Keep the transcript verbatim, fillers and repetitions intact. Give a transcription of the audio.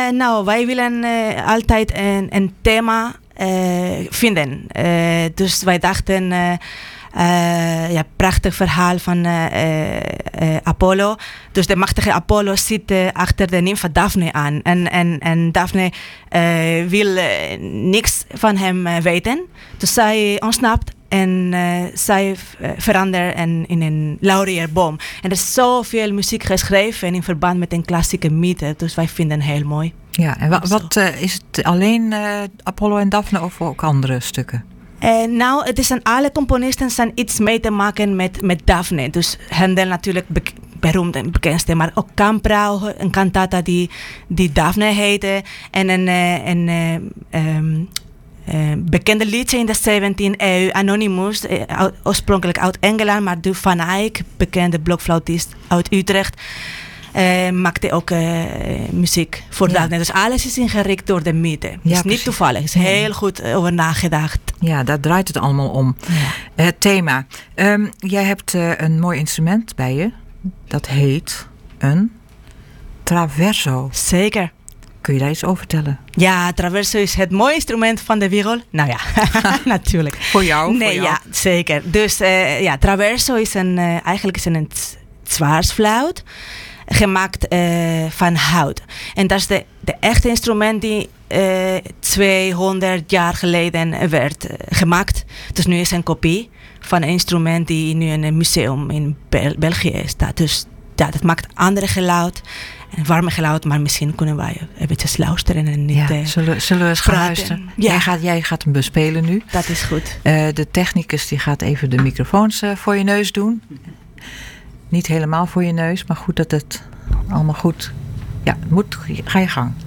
nou, wij willen uh, altijd een, een thema uh, vinden. Uh, dus wij dachten, uh, uh, ja, prachtig verhaal van uh, uh, uh, Apollo. Dus de machtige Apollo zit uh, achter de nymfe Daphne aan. En, en, en Daphne uh, wil uh, niks van hem uh, weten. Dus zij ontsnapt. En uh, zij uh, verandert in, in een laurierboom. En er is zoveel muziek geschreven in verband met een klassieke mythe. Dus wij vinden het heel mooi. Ja, en wa- wat uh, is het alleen uh, Apollo en Daphne of ook andere stukken? Uh, nou, het is aan alle componisten zijn iets mee te maken met, met Daphne. Dus Handel natuurlijk be- beroemd en bekendste. Maar ook Campra, een cantata die, die Daphne heette. En een... Uh, een uh, um, Uh, bekende liedje in de zeventiende eeuw, Anonymous, uh, uit, oorspronkelijk uit Engeland, maar Duke van Eyck, bekende blokfluitist uit Utrecht, uh, maakte ook uh, muziek voor ja. dat. Dus alles is ingericht door de mythe. Het Ja, is niet toevallig, het is heel goed over nagedacht. Ja, daar draait het allemaal om. Ja. Het thema. Um, jij hebt uh, een mooi instrument bij je. Dat heet een traverso. Zeker. Kun je daar iets over vertellen? Ja, traverso is het mooie instrument van de wereld. Nou ja, natuurlijk. Voor jou? Nee, voor jou. ja, zeker. Dus uh, ja, traverso is een, uh, eigenlijk is een zwaardsfluit gemaakt uh, van hout. En dat is de, de echte instrument die uh, tweehonderd jaar geleden werd uh, gemaakt. Dus nu is een kopie van een instrument die nu in een museum in Bel- België staat. Dus ja, dat maakt andere geluid. Een warme geluid, maar misschien kunnen wij eventjes luisteren en niet ja, uh, zullen, zullen we eens gaan praten. luisteren? Ja. Jij, gaat, jij gaat hem bespelen nu. Dat is goed. Uh, de technicus die gaat even de microfoons uh, voor je neus doen. Niet helemaal voor je neus, maar goed dat het allemaal goed... Ja, moet, ga je gang.